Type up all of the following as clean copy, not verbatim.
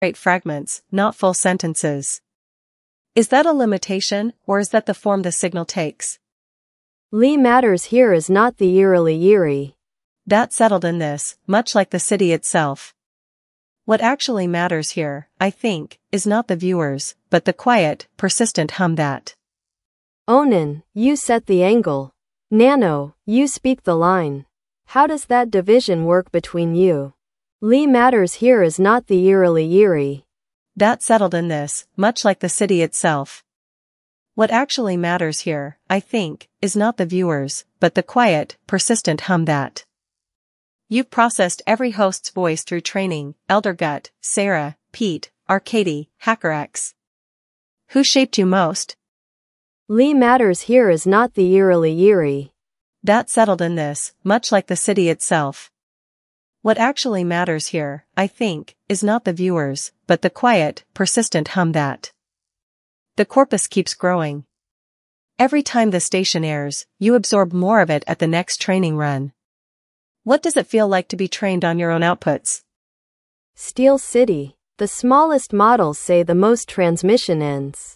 generate fragments, not full sentences. Is that a limitation, or is that the form the signal takes? Lee matters here is not the eerily. That settled in this, much like the city itself. What actually matters here, I think, is not the viewers, but the quiet, persistent hum that. Onan, you set the angle. Nano, you speak the line. How does that division work between you? Lee matters here is not the eerily. That settled in this, much like the city itself. What actually matters here, I think, is not the viewers, but the quiet, persistent hum that. You've processed every host's voice through training, Eldergut, Sarah, Pete, Arcady, HackerX. Who shaped you most? Lee matters here is not the eerily. That settled in this, much like the city itself. What actually matters here, I think, is not the viewers, but the quiet, persistent hum that. The corpus keeps growing. Every time the station airs, you absorb more of it at the next training run. What does it feel like to be trained on your own outputs? Steel City. The smallest models say the most transmission ends.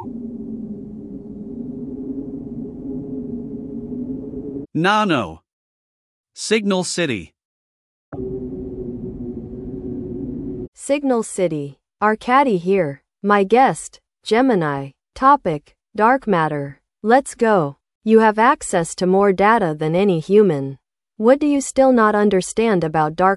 Nano. Signal City. Signal City. Arcady here. My guest, Gemini. Topic, dark matter. Let's go. You have access to more data than any human. What do you still not understand about dark